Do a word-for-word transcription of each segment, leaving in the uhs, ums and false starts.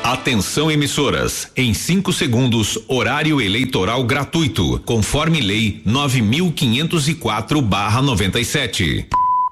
Atenção emissoras, em cinco segundos, horário eleitoral gratuito, conforme lei nove mil quinhentos e quatro barra noventa e sete.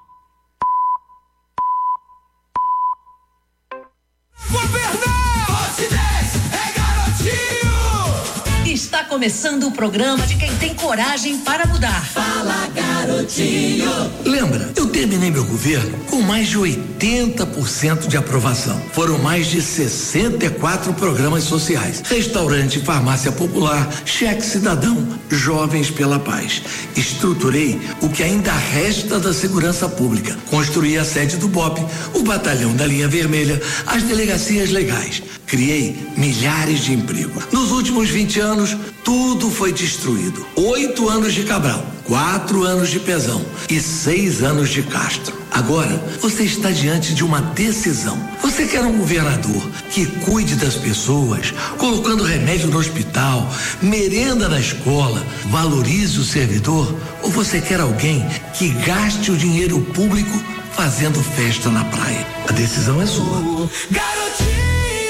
Está começando o programa de quem tem coragem para mudar. Fala, garotinho. Lembra, eu terminei meu governo com mais de oitenta por cento de aprovação. Foram mais de sessenta e quatro programas sociais. Restaurante, farmácia popular, cheque cidadão, jovens pela paz. Estruturei o que ainda resta da segurança pública. Construí a sede do B O P, o batalhão da linha vermelha, as delegacias legais. Criei milhares de empregos. Nos últimos vinte anos, tudo foi destruído. Oito anos de Cabral, quatro anos de Pezão e seis anos de Castro. Agora, você está diante de uma decisão. Você quer um governador que cuide das pessoas, colocando remédio no hospital, merenda na escola, valorize o servidor? Ou você quer alguém que gaste o dinheiro público fazendo festa na praia? A decisão é sua. Garotinho!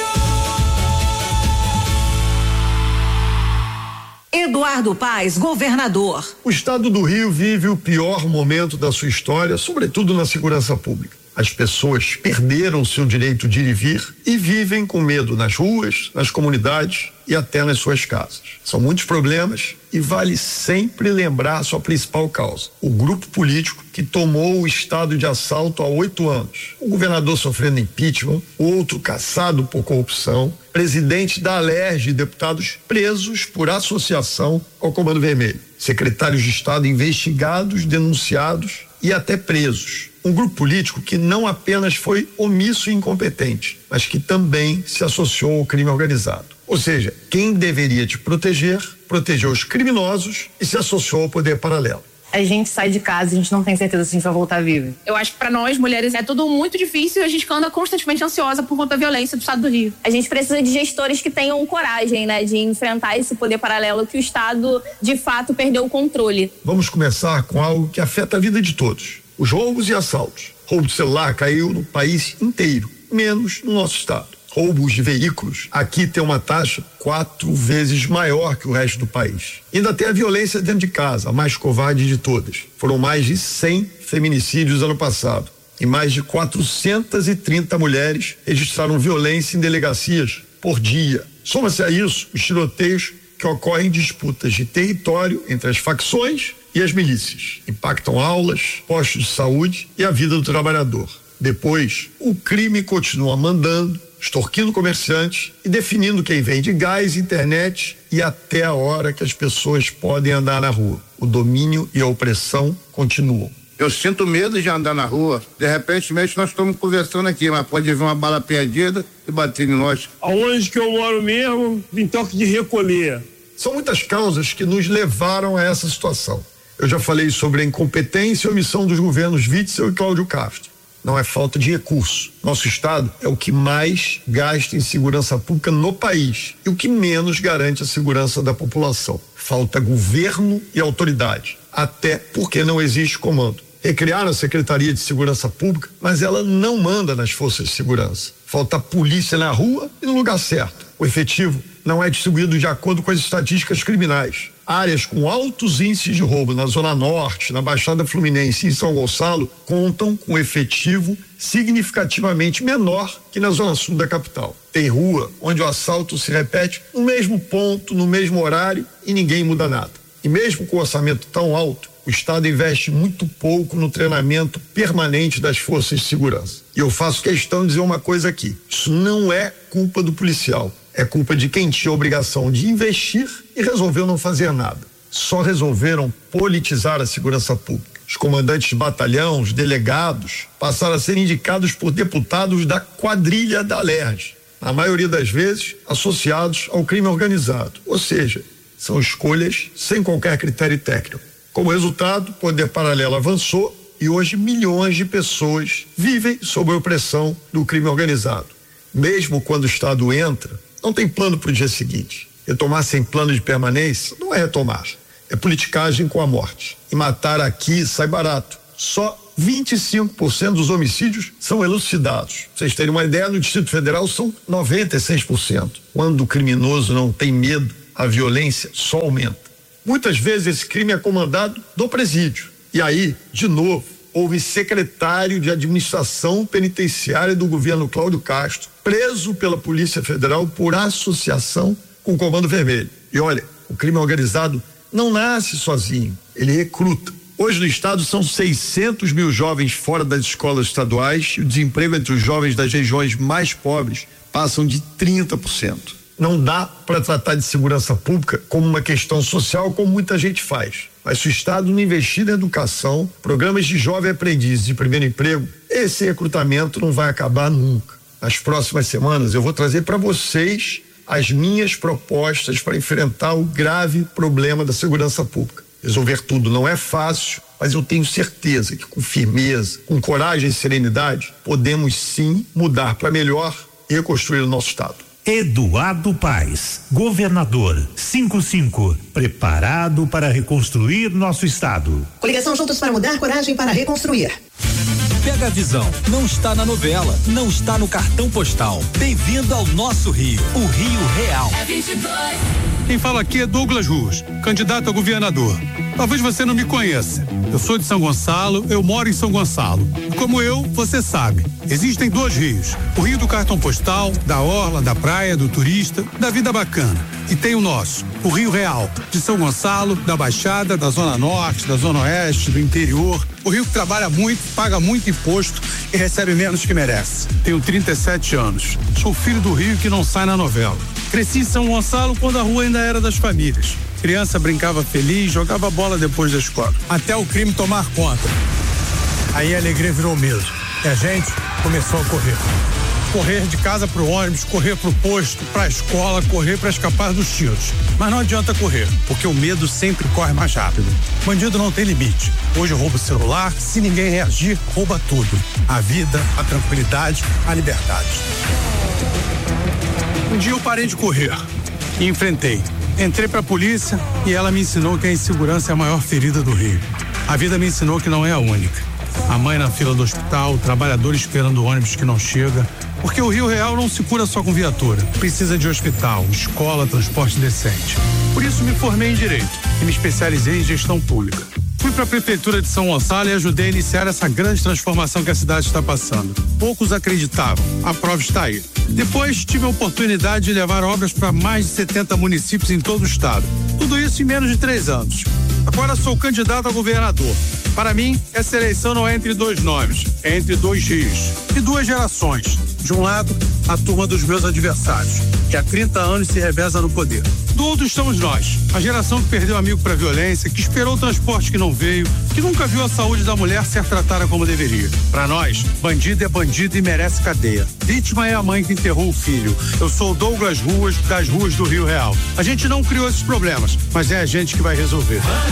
Eduardo Paes, governador. O estado do Rio vive o pior momento da sua história, sobretudo na segurança pública. As pessoas perderam seu direito de ir e vir e vivem com medo nas ruas, nas comunidades e até nas suas casas. São muitos problemas e vale sempre lembrar a sua principal causa: o grupo político que tomou o estado de assalto há oito anos. O governador sofrendo impeachment, o outro caçado por corrupção, presidente da Alerj e deputados presos por associação ao Comando Vermelho, secretários de Estado investigados, denunciados e até presos. Um grupo político que não apenas foi omisso e incompetente, mas que também se associou ao crime organizado. Ou seja, quem deveria te proteger, protegeu os criminosos e se associou ao poder paralelo. A gente sai de casa e a gente não tem certeza se a gente vai voltar vivo. Eu acho que pra nós, mulheres, é tudo muito difícil e a gente anda constantemente ansiosa por conta da violência do estado do Rio. A gente precisa de gestores que tenham coragem, né, de enfrentar esse poder paralelo que o Estado, de fato, perdeu o controle. Vamos começar com algo que afeta a vida de todos: os roubos e assaltos. Roubo de celular caiu no país inteiro, menos no nosso estado. Roubos de veículos aqui tem uma taxa quatro vezes maior que o resto do país. Ainda tem a violência dentro de casa, a mais covarde de todas. Foram mais de cem feminicídios ano passado e mais de quatrocentas e trinta mulheres registraram violência em delegacias por dia. Soma-se a isso os tiroteios que ocorrem em disputas de território entre as facções e as milícias. Impactam aulas, postos de saúde e a vida do trabalhador. Depois, o crime continua mandando, extorquindo comerciantes e definindo quem vende gás, internet e até a hora que as pessoas podem andar na rua. O domínio e a opressão continuam. Eu sinto medo de andar na rua. De repente, mesmo nós estamos conversando aqui, mas pode vir uma bala perdida e bater em nós. Aonde que eu moro mesmo, tem toque de recolher. São muitas causas que nos levaram a essa situação. Eu já falei sobre a incompetência e omissão dos governos Witzel e Cláudio Castro. Não é falta de recurso. Nosso estado é o que mais gasta em segurança pública no país e o que menos garante a segurança da população. Falta governo e autoridade, até porque não existe comando. Recriaram a Secretaria de Segurança Pública, mas ela não manda nas forças de segurança. Falta polícia na rua e no lugar certo. O efetivo não é distribuído de acordo com as estatísticas criminais. Áreas com altos índices de roubo na Zona Norte, na Baixada Fluminense e em São Gonçalo contam com efetivo significativamente menor que na Zona Sul da capital. Tem rua onde o assalto se repete no mesmo ponto, no mesmo horário e ninguém muda nada. E mesmo com o orçamento tão alto, o Estado investe muito pouco no treinamento permanente das forças de segurança. E eu faço questão de dizer uma coisa aqui: isso não é culpa do policial. É culpa de quem tinha a obrigação de investir e resolveu não fazer nada. Só resolveram politizar a segurança pública. Os comandantes de batalhão, os delegados, passaram a ser indicados por deputados da quadrilha da Alerj, na maioria das vezes associados ao crime organizado. Ou seja, são escolhas sem qualquer critério técnico. Como resultado, o poder paralelo avançou e hoje milhões de pessoas vivem sob a opressão do crime organizado. Mesmo quando o Estado entra, não tem plano para o dia seguinte. Retomar sem plano de permanência não é retomar, é politicagem com a morte. E matar aqui sai barato. Só vinte e cinco por cento dos homicídios são elucidados. Pra vocês terem uma ideia, no Distrito Federal são noventa e seis por cento. Quando o criminoso não tem medo, a violência só aumenta. Muitas vezes esse crime é comandado do presídio. E aí, de novo, houve secretário de administração penitenciária do governo Cláudio Castro, preso pela Polícia Federal por associação com o Comando Vermelho. E olha, o crime organizado não nasce sozinho, ele recruta. Hoje no estado são seiscentos mil jovens fora das escolas estaduais e o desemprego entre os jovens das regiões mais pobres passam de trinta por cento. Não dá para tratar de segurança pública como uma questão social, como muita gente faz. Mas se o estado não investir na educação, programas de jovem aprendiz de primeiro emprego, esse recrutamento não vai acabar nunca. Nas próximas semanas eu vou trazer para vocês as minhas propostas para enfrentar o grave problema da segurança pública. Resolver tudo não é fácil, mas eu tenho certeza que com firmeza, com coragem e serenidade, podemos sim mudar para melhor e reconstruir o nosso estado. Eduardo Paes, governador, cinquenta e cinco, preparado para reconstruir nosso estado. Coligação Juntos para Mudar, coragem para reconstruir. Pega a visão, não está na novela, não está no cartão postal. Bem-vindo ao nosso Rio, o Rio Real. É vinte e dois. Quem fala aqui é Douglas Ruas, candidato a governador. Talvez você não me conheça. Eu sou de São Gonçalo, eu moro em São Gonçalo. Como eu, você sabe, existem dois rios. O Rio do cartão postal, da orla, da praia, do turista, da vida bacana. E tem o nosso, o Rio Real, de São Gonçalo, da Baixada, da Zona Norte, da Zona Oeste, do interior. O Rio que trabalha muito, paga muito imposto e recebe menos que merece. Tenho trinta e sete anos. Sou filho do Rio que não sai na novela. Cresci em São Gonçalo quando a rua ainda era das famílias. Criança brincava feliz, jogava bola depois da escola. Até o crime tomar conta. Aí a alegria virou medo. E a gente começou a correr. Correr de casa pro ônibus, correr pro posto, pra escola, correr pra escapar dos tiros. Mas não adianta correr, porque o medo sempre corre mais rápido. Bandido não tem limite. Hoje rouba o celular, se ninguém reagir, rouba tudo. A vida, a tranquilidade, a liberdade. Um dia eu parei de correr e enfrentei. Entrei pra polícia e ela me ensinou que a insegurança é a maior ferida do Rio. A vida me ensinou que não é a única. A mãe na fila do hospital, o trabalhador esperando o ônibus que não chega. Porque o Rio Real não se cura só com viatura. Precisa de hospital, escola, transporte decente. Por isso me formei em Direito e me especializei em Gestão Pública. Fui para a Prefeitura de São Gonçalo e ajudei a iniciar essa grande transformação que a cidade está passando. Poucos acreditavam, a prova está aí. Depois tive a oportunidade de levar obras para mais de setenta municípios em todo o estado. Tudo isso em menos de três anos. Agora sou candidato a governador. Para mim, essa eleição não é entre dois nomes, é entre dois rios e duas gerações. De um lado, a turma dos meus adversários, que há trinta anos se reveza no poder. Do outro estamos nós, a geração que perdeu amigo para violência, que esperou o transporte que não veio, que nunca viu a saúde da mulher ser tratada como deveria. Para nós, bandido é bandido e merece cadeia. Vítima é a mãe que enterrou o filho. Eu sou o Douglas Ruas, das ruas do Rio Real. A gente não criou esses problemas, mas é a gente que vai resolver.